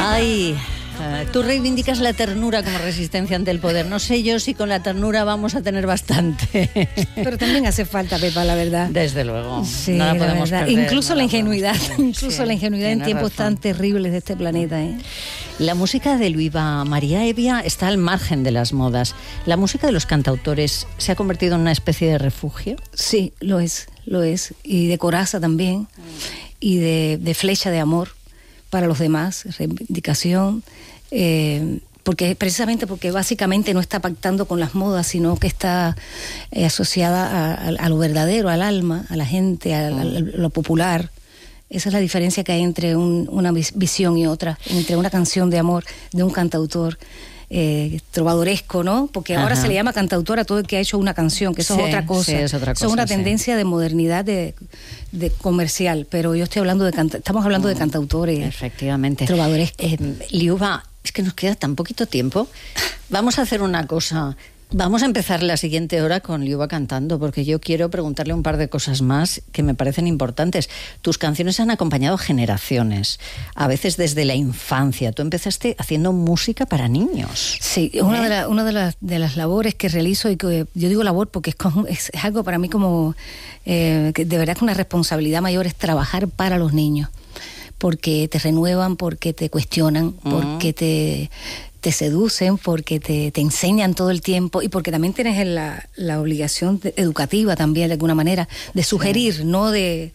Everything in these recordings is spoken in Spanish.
Ay, tú reivindicas la ternura como resistencia ante el poder. No sé yo si con la ternura vamos a tener bastante. Pero también hace falta, Pepa, la verdad. Desde luego. Sí, no la podemos verdad. perder. Incluso la ingenuidad, incluso la ingenuidad en tiempos razón. tan terribles de este planeta. La música de Luiva María Evia está al margen de las modas. ¿La música de los cantautores se ha convertido en una especie de refugio? Sí, lo es. Y de coraza también. Y de flecha de amor para los demás, reivindicación, precisamente porque básicamente no está pactando con las modas, sino que está asociada a lo verdadero, al alma, a la gente, a lo popular. Esa es la diferencia que hay entre una visión y otra, entre una canción de amor de un cantautor trovadoresco, ¿no? Porque ahora se le llama cantautor a todo el que ha hecho una canción, que eso es otra cosa. Sí, es otra cosa. Eso es una tendencia de modernidad de comercial, pero yo estoy hablando estamos hablando de cantautores. Efectivamente. Trovadorescos. Liuba, es que nos queda tan poquito tiempo. Vamos a hacer una cosa. Vamos a empezar la siguiente hora con Liuba cantando, porque yo quiero preguntarle un par de cosas más que me parecen importantes. Tus canciones han acompañado generaciones, a veces desde la infancia. Tú empezaste haciendo música para niños. Sí, una de las labores que realizo, y que yo digo labor porque es algo para mí como que de verdad que una responsabilidad mayor, es trabajar para los niños, porque te renuevan, porque te cuestionan, porque te seducen, porque te enseñan todo el tiempo, y porque también tienes la obligación educativa también, de alguna manera, de sugerir, no de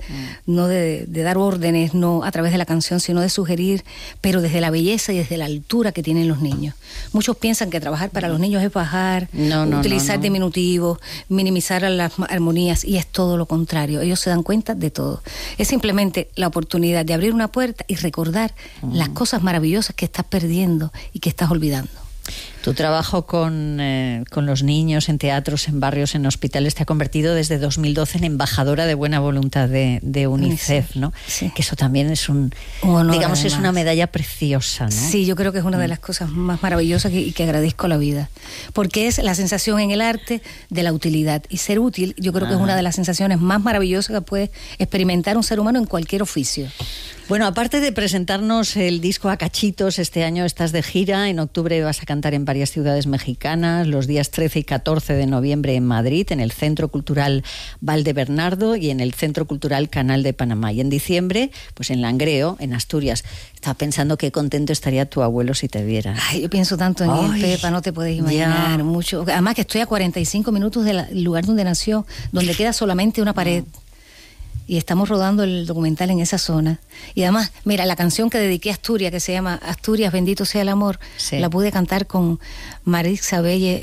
dar órdenes, no a través de la canción, sino de sugerir, pero desde la belleza y desde la altura que tienen los niños. Muchos piensan que trabajar para los niños es bajar, utilizar diminutivos, minimizar las armonías, y es todo lo contrario. Ellos se dan cuenta de todo. Es simplemente la oportunidad de abrir una puerta y recordar las cosas maravillosas que estás perdiendo y que estás olvidando. Tu trabajo con los niños en teatros, en barrios, en hospitales, te ha convertido desde 2012 en embajadora de buena voluntad de UNICEF, ¿no? Sí. Que eso también es un honor, digamos, además. Es una medalla preciosa, ¿no? Sí, yo creo que es una de las cosas más maravillosas y que agradezco a la vida, porque es la sensación en el arte de la utilidad, y ser útil yo creo que es una de las sensaciones más maravillosas que puede experimentar un ser humano en cualquier oficio. Bueno, aparte de presentarnos el disco a cachitos, este año estás de gira. En octubre vas a cantar en varias ciudades mexicanas, los días 13 y 14 de noviembre en Madrid, en el Centro Cultural Valdebernardo y en el Centro Cultural Canal de Panamá. Y en diciembre, pues en Langreo, en Asturias. Estaba pensando qué contento estaría tu abuelo si te viera. Ay, yo pienso tanto en él, Pepa, no te puedes imaginar mucho. Además que estoy a 45 minutos del lugar donde nació, donde queda solamente una pared. Y estamos rodando el documental en esa zona. Y además, mira, la canción que dediqué a Asturias, que se llama Asturias, bendito sea el amor, la pude cantar con Marixa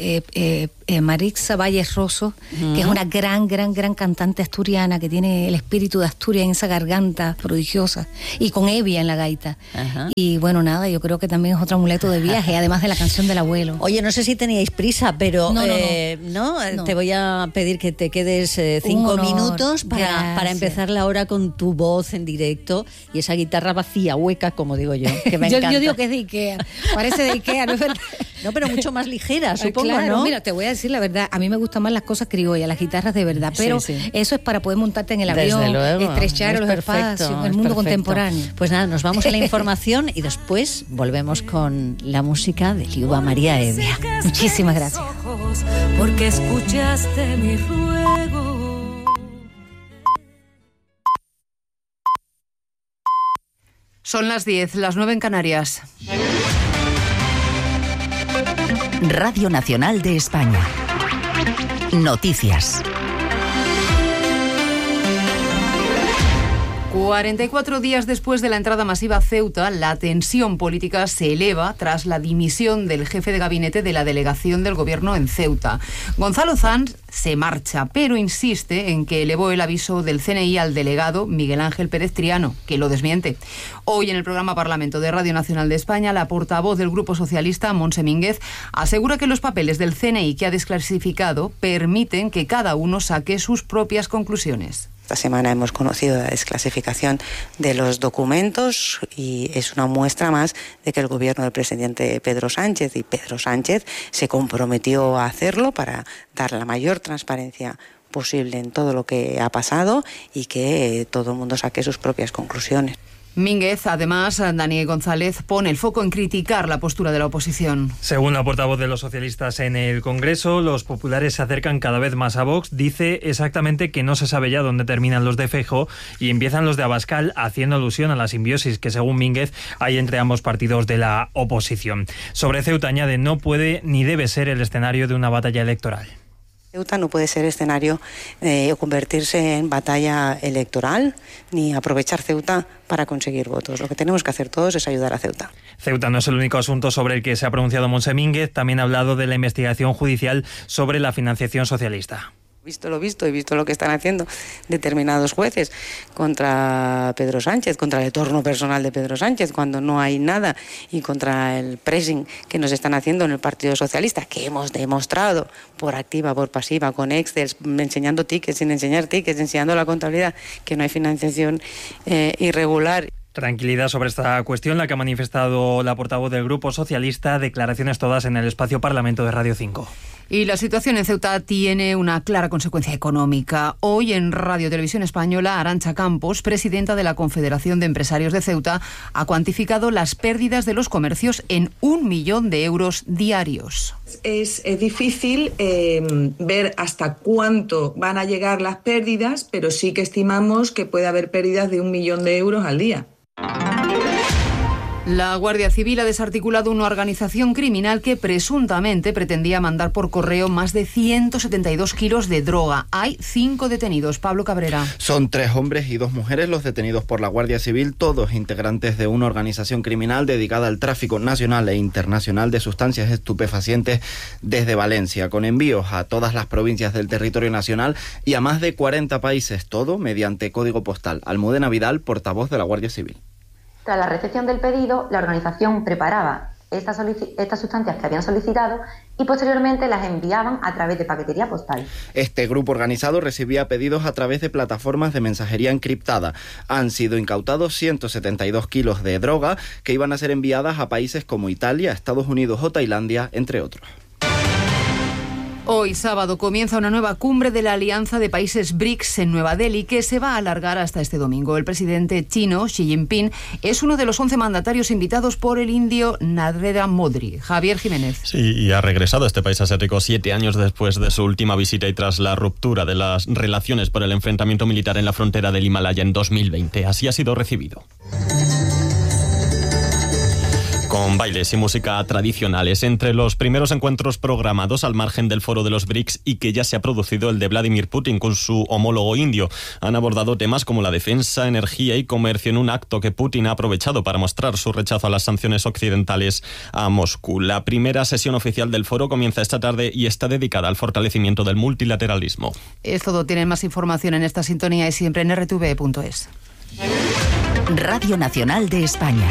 Valles Rosso, que es una gran cantante asturiana, que tiene el espíritu de Asturias en esa garganta prodigiosa, y con Evia en la gaita. Y bueno, nada, yo creo que también es otro amuleto de viaje, además de la canción del abuelo. Oye, no sé si teníais prisa, pero no. Te voy a pedir que te quedes 5 minutos para empezar la hora con tu voz en directo y esa guitarra vacía, hueca, como digo yo, que me encanta. Yo digo que es de Ikea, parece de Ikea, ¿no es verdad? No, pero mucho más ligera, supongo, claro, ¿no? Mira, te voy a decir la verdad, a mí me gustan más las cosas criollas, las guitarras de verdad, pero eso es para poder montarte en el avión, desde luego, estrechar los espacios, el mundo contemporáneo. Pues nada, nos vamos a la información y después volvemos con la música de Liuba María Evia. Muchísimas gracias. Porque escuchaste mi ruego. Son las 10, las 9 en Canarias. Radio Nacional de España. Noticias. 44 días después de la entrada masiva a Ceuta, la tensión política se eleva tras la dimisión del jefe de gabinete de la delegación del gobierno en Ceuta. Gonzalo Sanz se marcha, pero insiste en que elevó el aviso del CNI al delegado Miguel Ángel Pérez Triano, que lo desmiente. Hoy en el programa Parlamento de Radio Nacional de España, la portavoz del Grupo Socialista, Montse Mínguez, asegura que los papeles del CNI que ha desclasificado permiten que cada uno saque sus propias conclusiones. Esta semana hemos conocido la desclasificación de los documentos y es una muestra más de que el gobierno del presidente Pedro Sánchez, y Pedro Sánchez se comprometió a hacerlo para dar la mayor transparencia posible en todo lo que ha pasado y que todo el mundo saque sus propias conclusiones. Mínguez, además, Dani González, pone el foco en criticar la postura de la oposición. Según la portavoz de los socialistas en el Congreso, los populares se acercan cada vez más a Vox. Dice exactamente que no se sabe ya dónde terminan los de Feijóo y empiezan los de Abascal, haciendo alusión a la simbiosis que, según Mínguez, hay entre ambos partidos de la oposición. Sobre Ceuta, añade, no puede ni debe ser el escenario de una batalla electoral. Ceuta no puede ser escenario o convertirse en batalla electoral, ni aprovechar Ceuta para conseguir votos. Lo que tenemos que hacer todos es ayudar a Ceuta. Ceuta no es el único asunto sobre el que se ha pronunciado Montse Mínguez. También ha hablado de la investigación judicial sobre la financiación socialista. He visto lo que están haciendo determinados jueces contra Pedro Sánchez, contra el entorno personal de Pedro Sánchez, cuando no hay nada, y contra el pressing que nos están haciendo en el Partido Socialista, que hemos demostrado por activa, por pasiva, con Excel, enseñando tickets, sin enseñar tickets, enseñando la contabilidad, que no hay financiación irregular. Tranquilidad sobre esta cuestión, la que ha manifestado la portavoz del Grupo Socialista, declaraciones todas en el espacio Parlamento de Radio 5. Y la situación en Ceuta tiene una clara consecuencia económica. Hoy en Radio Televisión Española, Arantxa Campos, presidenta de la Confederación de Empresarios de Ceuta, ha cuantificado las pérdidas de los comercios en 1 millón de euros diarios. Es difícil ver hasta cuánto van a llegar las pérdidas, pero sí que estimamos que puede haber pérdidas de 1 millón de euros al día. La Guardia Civil ha desarticulado una organización criminal que presuntamente pretendía mandar por correo más de 172 kilos de droga. Hay 5 detenidos. Pablo Cabrera. Son 3 hombres y 2 mujeres los detenidos por la Guardia Civil, todos integrantes de una organización criminal dedicada al tráfico nacional e internacional de sustancias estupefacientes desde Valencia, con envíos a todas las provincias del territorio nacional y a más de 40 países, todo mediante código postal. Almudena Vidal, portavoz de la Guardia Civil. Tras la recepción del pedido, la organización preparaba estas sustancias que habían solicitado y posteriormente las enviaban a través de paquetería postal. Este grupo organizado recibía pedidos a través de plataformas de mensajería encriptada. Han sido incautados 172 kilos de droga que iban a ser enviadas a países como Italia, Estados Unidos o Tailandia, entre otros. Hoy sábado comienza una nueva cumbre de la Alianza de Países BRICS en Nueva Delhi, que se va a alargar hasta este domingo. El presidente chino, Xi Jinping, es uno de los 11 mandatarios invitados por el indio Narendra Modi. Javier Jiménez. Sí, y ha regresado a este país asiático 7 años después de su última visita y tras la ruptura de las relaciones por el enfrentamiento militar en la frontera del Himalaya en 2020. Así ha sido recibido. Con bailes y música tradicionales, entre los primeros encuentros programados al margen del foro de los BRICS y que ya se ha producido el de Vladimir Putin con su homólogo indio. Han abordado temas como la defensa, energía y comercio en un acto que Putin ha aprovechado para mostrar su rechazo a las sanciones occidentales a Moscú. La primera sesión oficial del foro comienza esta tarde y está dedicada al fortalecimiento del multilateralismo. Es todo. Tienen más información en esta sintonía y siempre en rtv.es. Radio Nacional de España.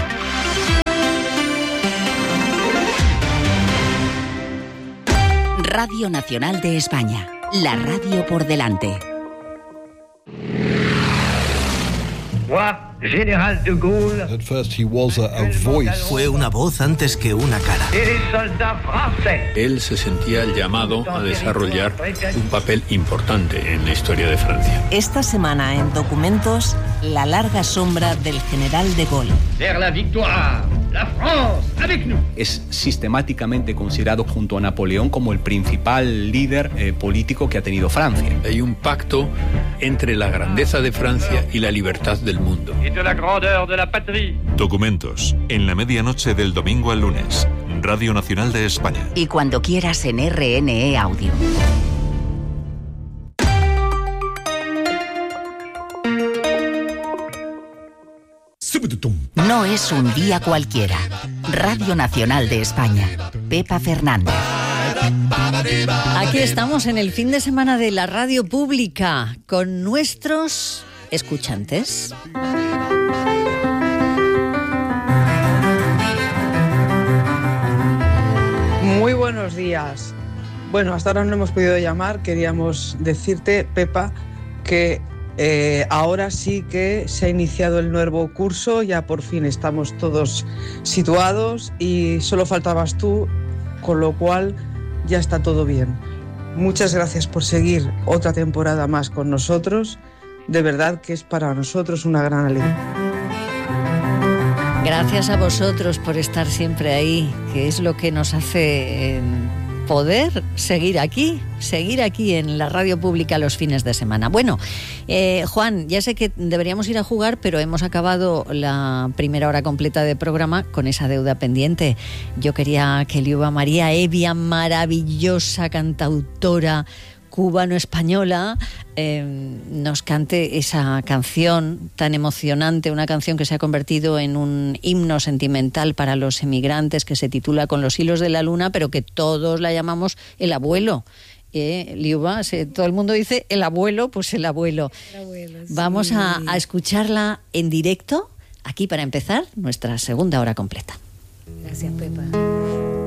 Radio Nacional de España, la radio por delante. General de Gaulle. At first he was a voice. Fue una voz antes que una cara. Él se sentía llamado a desarrollar un papel importante en la historia de Francia. Esta semana en Documentos, la larga sombra del general de Gaulle. Vers la victoire, la France, avec nous. Es sistemáticamente considerado junto a Napoleón como el principal líder político que ha tenido Francia. Hay un pacto entre la grandeza de Francia y la libertad del mundo. De la grandeur de la patrie. Documentos, en la medianoche del domingo al lunes. Radio Nacional de España. Y cuando quieras en RNE Audio. No es un día cualquiera. Radio Nacional de España. Pepa Fernández. Aquí estamos en el fin de semana de la radio pública con nuestros escuchantes. Muy buenos días. Bueno, hasta ahora no hemos podido llamar. Queríamos decirte, Pepa, que ahora sí que se ha iniciado el nuevo curso. Ya por fin estamos todos situados y solo faltabas tú, con lo cual ya está todo bien. Muchas gracias por seguir otra temporada más con nosotros. De verdad que es para nosotros una gran alegría. Gracias a vosotros por estar siempre ahí, que es lo que nos hace poder seguir aquí en la radio pública los fines de semana. Bueno, Juan, ya sé que deberíamos ir a jugar, pero hemos acabado la primera hora completa de programa con esa deuda pendiente. Yo quería que Liuba María Hevia, maravillosa cantautora cubano-española, nos cante esa canción tan emocionante, una canción que se ha convertido en un himno sentimental para los emigrantes, que se titula Con los hilos de la luna, pero que todos la llamamos El abuelo. Liuba, todo el mundo dice el abuelo, pues el abuelo. Sí. Vamos a escucharla en directo, aquí para empezar nuestra segunda hora completa. Gracias, Pepa.